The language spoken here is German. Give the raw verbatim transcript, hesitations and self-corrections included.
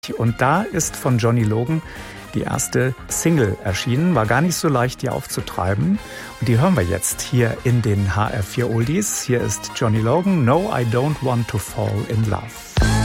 Und da ist von Johnny Logan die erste Single erschienen. War gar nicht so leicht, die aufzutreiben. Und die hören wir jetzt hier in den H R vier Oldies. Hier ist Johnny Logan, No, I Don't Want to Fall in Love.